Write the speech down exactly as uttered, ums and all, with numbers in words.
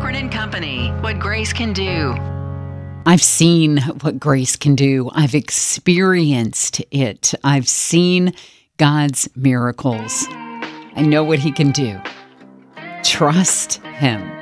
Lauren and Company, what grace can do. I've seen what grace can do. I've experienced it. I've seen God's miracles. I know what He can do. Trust Him.